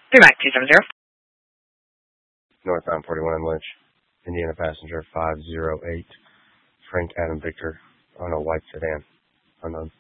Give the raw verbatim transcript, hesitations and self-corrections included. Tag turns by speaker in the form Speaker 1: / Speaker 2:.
Speaker 1: Direct two seven zero.
Speaker 2: Northbound forty-one Lynch, Indiana passenger five zero eight, Frank Adam Victor on a white sedan, unknown.